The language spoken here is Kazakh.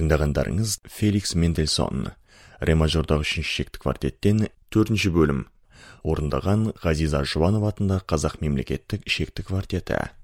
Тыңдағандарыңыз Феликс Мендельсон, ре мажордағы 3-ші шекті квартеттен 4-ші бөлім. Орындаған Ғазиза Жұбанов атындағы Қазақ мемлекеттік шекті квартеті.